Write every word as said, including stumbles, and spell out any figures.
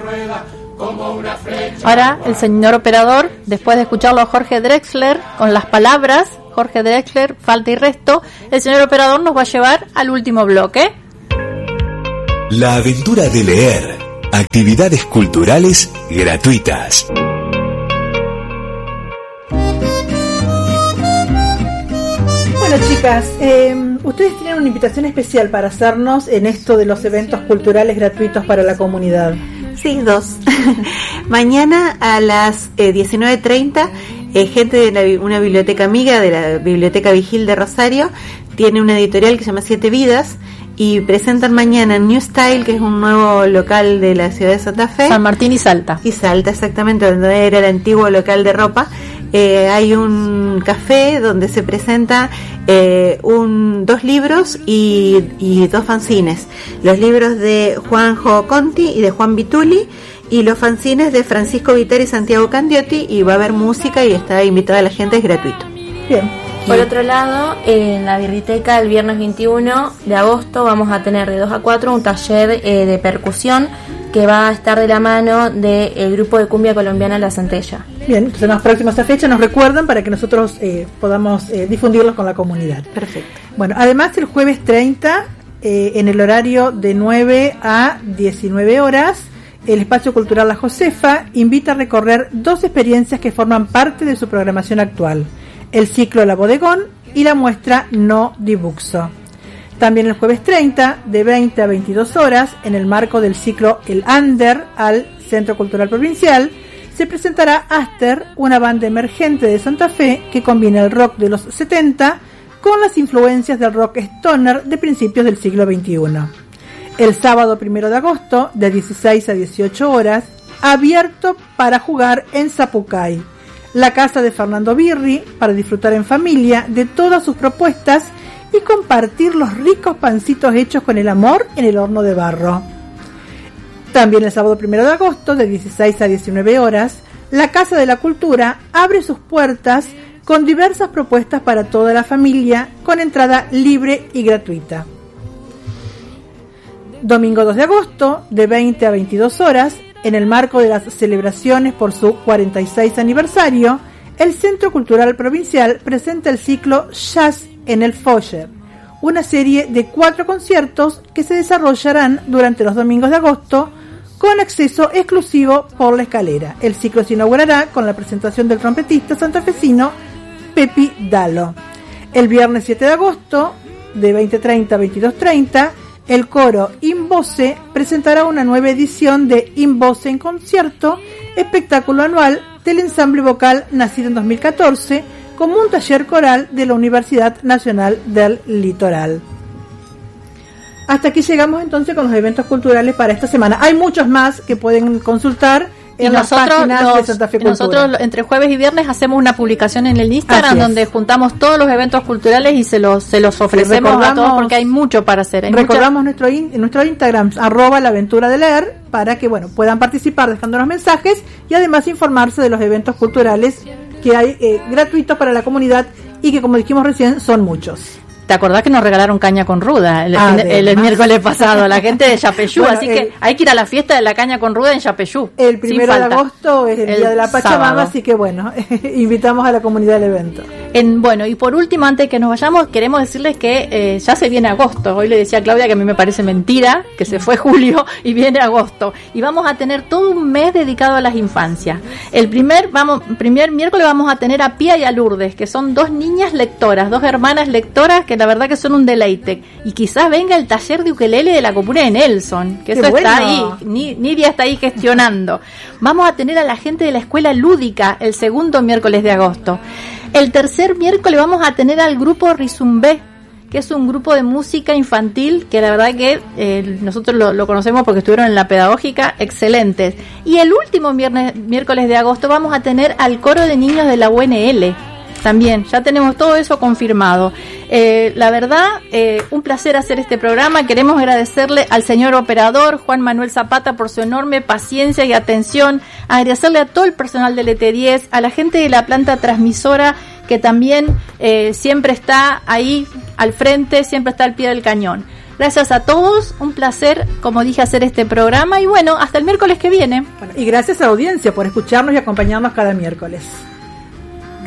Ahora el señor operador, después de escucharlo a Jorge Drexler con las palabras, Jorge Drexler, falta y resto, el señor operador nos va a llevar al último bloque. La aventura de leer. Actividades culturales gratuitas. Bueno, chicas, eh, ustedes tienen una invitación especial para hacernos en esto de los eventos culturales gratuitos para la comunidad. Sí, dos. Mañana a las eh, diecinueve treinta, eh, gente de la, una biblioteca amiga de la Biblioteca Vigil de Rosario tiene una editorial que se llama Siete Vidas y presentan mañana en New Style, que es un nuevo local de la ciudad de Santa Fe. San Martín y Salta. Y Salta, exactamente, donde era el antiguo local de ropa. Eh, hay un café donde se presenta eh, un, dos libros y, y dos fanzines. Los libros de Juanjo Conti y de Juan Vituli, y los fanzines de Francisco Viteri y Santiago Candiotti, y va a haber música y está invitada la gente, es gratuito. Bien. Por otro lado, en la Birriteca el viernes veintiuno de agosto vamos a tener de dos a cuatro un taller eh, de percusión que va a estar de la mano del grupo de cumbia colombiana La Centella. Bien, entonces más próximos a esa fecha nos recuerdan para que nosotros eh, podamos eh, difundirlos con la comunidad. Perfecto. Bueno, además el jueves treinta, eh, en el horario de nueve a diecinueve horas, el Espacio Cultural La Josefa invita a recorrer dos experiencias que forman parte de su programación actual: el ciclo La Bodegón y la muestra No Dibuxo. También el jueves treinta, de veinte a veintidós horas, en el marco del ciclo El Under al Centro Cultural Provincial, se presentará Aster, una banda emergente de Santa Fe que combina el rock de los setenta con las influencias del rock stoner de principios del siglo veintiuno. El sábado primero de agosto, de dieciséis a dieciocho horas, abierto para jugar en Zapucay, la casa de Fernando Birri, para disfrutar en familia de todas sus propuestas y compartir los ricos pancitos hechos con el amor en el horno de barro. También el sábado primero de agosto, de dieciséis a diecinueve horas, la Casa de la Cultura abre sus puertas con diversas propuestas para toda la familia, con entrada libre y gratuita. Domingo dos de agosto, de veinte a veintidós horas, en el marco de las celebraciones por su cuarenta y seis aniversario, el Centro Cultural Provincial presenta el ciclo Jazz en el Foyer, una serie de cuatro conciertos que se desarrollarán durante los domingos de agosto con acceso exclusivo por la escalera. El ciclo se inaugurará con la presentación del trompetista santafesino Pepi Dalo. El viernes siete de agosto, de veinte treinta a veintidós treinta, el coro Invoce presentará una nueva edición de Invoce en concierto, espectáculo anual del ensamble vocal nacido en dos mil catorce como un taller coral de la Universidad Nacional del Litoral. Hasta aquí llegamos entonces con los eventos culturales para esta semana. Hay muchos más que pueden consultar en las páginas los, de Santa Fe Cultura. Nosotros entre jueves y viernes hacemos una publicación en el Instagram donde juntamos todos los eventos culturales y se los se los ofrecemos a todos porque hay mucho para hacer. Hay recordamos mucha... nuestro in, nuestro Instagram, arroba la aventura de leer, para que bueno puedan participar dejándonos mensajes y además informarse de los eventos culturales que hay eh, gratuitos para la comunidad y que, como dijimos recién, son muchos. ¿Te acordás que nos regalaron caña con ruda el, el, el, el miércoles pasado? La gente de Yapeyú, bueno, así el, que hay que ir a la fiesta de la caña con ruda en Yapeyú. El primero de agosto es el, el día de la Pachamama, así que bueno, invitamos a la comunidad al evento. En, bueno, y por último, antes de que nos vayamos, queremos decirles que eh, ya se viene agosto. Hoy le decía a Claudia que a mí me parece mentira, que se fue julio y viene agosto. Y vamos a tener todo un mes dedicado a las infancias. El primer, vamos, primer miércoles vamos a tener a Pía y a Lourdes, que son dos niñas lectoras, dos hermanas lectoras que la verdad que son un deleite. Y quizás venga el taller de ukelele de la comuna de Nelson, que Qué eso bueno. está ahí, Ni, Nidia está ahí gestionando. Vamos a tener a la gente de la escuela lúdica el segundo miércoles de agosto. El tercer miércoles vamos a tener al grupo Rizumbé, que es un grupo de música infantil que la verdad que eh, nosotros lo, lo conocemos porque estuvieron en la pedagógica, excelentes. Y el último viernes, miércoles de agosto vamos a tener al coro de niños de la U N L. También, ya tenemos todo eso confirmado. Eh, la verdad, eh, un placer hacer este programa. Queremos agradecerle al señor operador Juan Manuel Zapata por su enorme paciencia y atención. Agradecerle a todo el personal del E T diez, a la gente de la planta transmisora que también eh, siempre está ahí al frente, siempre está al pie del cañón. Gracias a todos, un placer, como dije, hacer este programa y bueno, hasta el miércoles que viene. Bueno, y gracias a la audiencia por escucharnos y acompañarnos cada miércoles.